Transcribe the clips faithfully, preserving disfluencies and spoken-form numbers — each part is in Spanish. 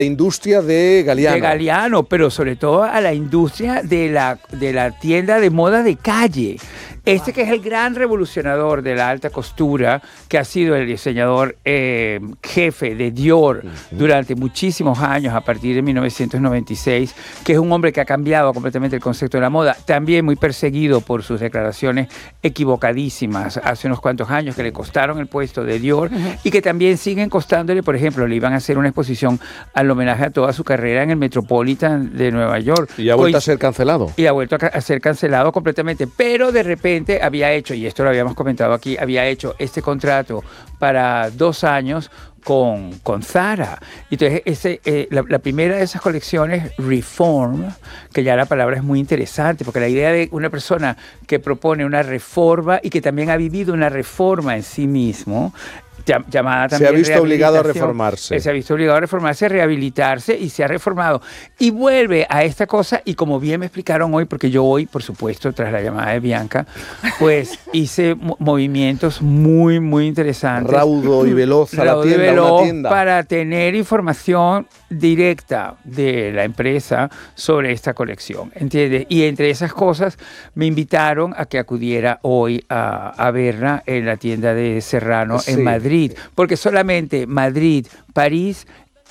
industria de Galliano. De Galliano, pero sobre todo a la industria de la, de la tienda de moda de calle. Este que es el gran revolucionador de la alta costura, que ha sido el diseñador eh, jefe de Dior uh-huh. durante muchísimos años, a partir de mil novecientos noventa y seis, que es un hombre que ha cambiado completamente el concepto de la moda, también muy perseguido por sus declaraciones equivocadísimas hace unos cuantos años que le costaron el puesto de Dior uh-huh. y que también siguen costándole. Por ejemplo, le iban a hacer una exposición al homenaje a toda su carrera en el Metropolitan de Nueva York. Y ha vuelto Hoy, a ser cancelado. Y ha vuelto a, ca- a ser cancelado completamente, pero de repente había hecho, y esto lo habíamos comentado aquí, había hecho este contrato para dos años con, con Zara. Entonces, ese, eh, la, la primera de esas colecciones, Reform, que ya la palabra es muy interesante, porque la idea de una persona que propone una reforma y que también ha vivido una reforma en sí mismo, llamada también se ha visto obligado a reformarse. Se ha visto obligado a reformarse, a rehabilitarse y se ha reformado. Y vuelve a esta cosa y como bien me explicaron hoy, porque yo hoy, por supuesto, tras la llamada de Bianca, pues hice mo- movimientos muy, muy interesantes. Raudo y veloz a la tienda, veloz una tienda. Para tener información directa de la empresa sobre esta colección, ¿entiendes? Y entre esas cosas me invitaron a que acudiera hoy a, a verla en la tienda de Serrano sí. en Madrid. Porque solamente Madrid, París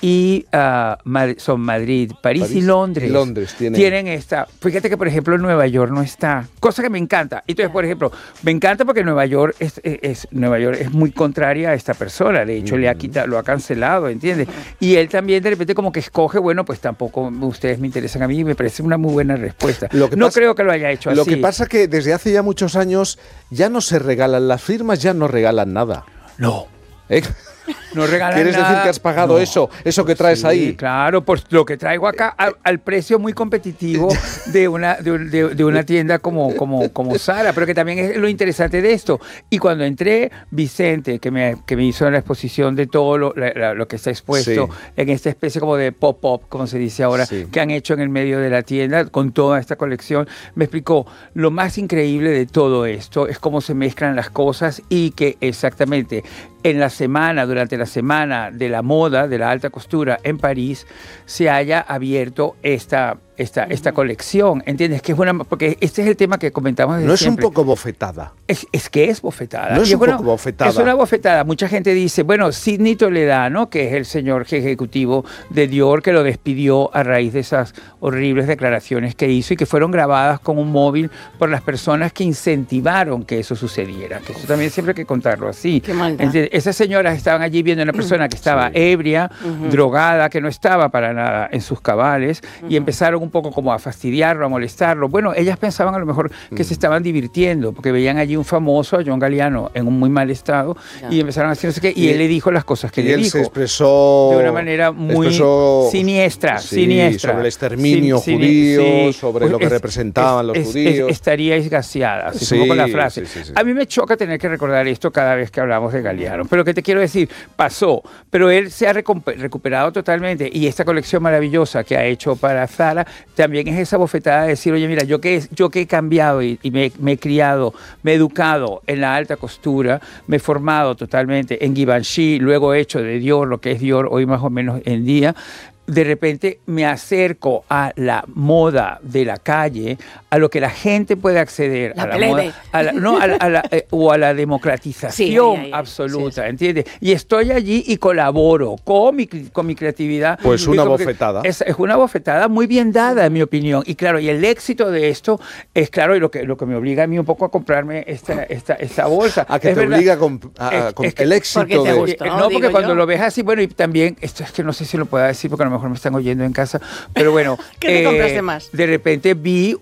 y uh, Mad- son Madrid, París, París y Londres, y Londres tienen. tienen esta. Fíjate que, por ejemplo, en Nueva York no está, cosa que me encanta. Entonces, por ejemplo, me encanta porque Nueva York es, es, es Nueva York es muy contraria a esta persona. De hecho, uh-huh. le ha quitado, lo ha cancelado, ¿entiendes? Y él también de repente como que escoge, bueno, pues tampoco ustedes me interesan a mí. Me parece una muy buena respuesta. No pasa, creo que lo haya hecho lo así. Lo que pasa que desde hace ya muchos años ya no se regalan las firmas, ya no regalan nada. No. ¿Eh? No regalan ¿Quieres nada? decir que has pagado no. eso, eso que traes sí, ahí? Claro, por lo que traigo acá a, al precio muy competitivo de una, de, de, de una tienda como, como, como Zara, pero que también es lo interesante de esto. Y cuando entré, Vicente, que me, que me hizo la exposición de todo lo, la, lo que está expuesto sí. en esta especie como de pop-up, como se dice ahora, sí. que han hecho en el medio de la tienda con toda esta colección, me explicó lo más increíble de todo esto es cómo se mezclan las cosas y que exactamente en la semana, durante la semana de la moda, de la alta costura en París, se haya abierto esta, esta, esta colección, ¿entiendes? Que es una, porque este es el tema que comentamos desde No es siempre. un poco bofetada. Es, es que es bofetada. No es y un bueno, poco bofetada. Es una bofetada. Mucha gente dice, bueno, Sidney Toledano, que es el señor ejecutivo de Dior, que lo despidió a raíz de esas horribles declaraciones que hizo y que fueron grabadas con un móvil por las personas que incentivaron que eso sucediera. Que eso también siempre hay que contarlo así. Qué maldad. Esas señoras estaban allí viendo a una persona que estaba sí. ebria, uh-huh. drogada, que no estaba para nada en sus cabales, uh-huh. y empezaron un poco como a fastidiarlo, a molestarlo. Bueno, ellas pensaban a lo mejor que uh-huh. se estaban divirtiendo, porque veían allí un famoso, a John Galliano, en un muy mal estado, yeah. y empezaron a decir no sé qué, y, y él le dijo las cosas que y le él dijo. se expresó... De una manera muy expresó, siniestra, sí, siniestra. sobre el exterminio sin, judío, sí, sobre lo que es, representaban es, los es, judíos. Es, estaríais gaseadas, así sí, como con la frase. Sí, sí, sí. A mí me choca tener que recordar esto cada vez que hablamos de Galliano, pero que te quiero decir, pasó, pero él se ha recuperado totalmente y esta colección maravillosa que ha hecho para Zara también es esa bofetada de decir, oye, mira, yo que, yo que he cambiado y, y me, me he criado, me he educado en la alta costura, me he formado totalmente en Givenchy, luego he hecho de Dior lo que es Dior hoy más o menos en día. De repente me acerco a la moda de la calle, a lo que la gente puede acceder, la a la plebe. moda, a la, no, a la, a la, eh, o a la democratización sí, ay, ay, ay. absoluta, sí, sí. ¿entiendes? Y estoy allí y colaboro con mi, con mi creatividad. Pues una bofetada. Es, es una bofetada muy bien dada, en mi opinión. Y claro, y el éxito de esto es claro, y lo que, lo que me obliga a mí un poco a comprarme esta, esta, esta bolsa. A que es te verdad, obliga a, comp a, a es, el éxito porque te de... gustó, no, porque cuando yo. lo ves así, bueno, y también, esto es que no sé si lo pueda decir porque a lo mejor me están oyendo en casa, pero bueno. ¿Qué te eh, compraste más? De repente vi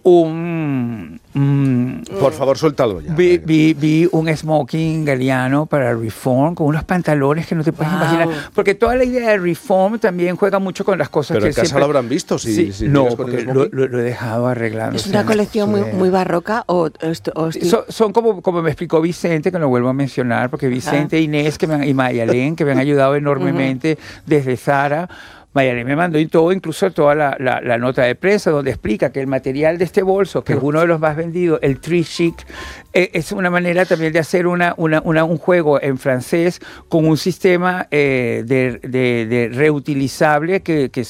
un... Mm, Por favor, suéltalo ya. Vi, vi, vi un smoking Galliano para Reform con unos pantalones que no te puedes wow. imaginar. Porque toda la idea de Reform también juega mucho con las cosas pero que en casa siempre... lo habrán visto. Si, sí, si no, porque lo, lo, lo he dejado arreglando. ¿Es una colección muy, muy barroca? o, o son, son como, como me explicó Vicente, que lo vuelvo a mencionar, porque Vicente, ah. Inés que me han, y Mayalén, que me han ayudado enormemente uh-huh. desde Zara, Mayalén me mandó y todo, incluso toda la, la, la nota de prensa donde explica que el material de este bolso, que Pero, es uno de los más vendidos, el Tree Chic, eh, es una manera también de hacer una, una, una, un juego en francés con un sistema eh, de, de, de reutilizable que, que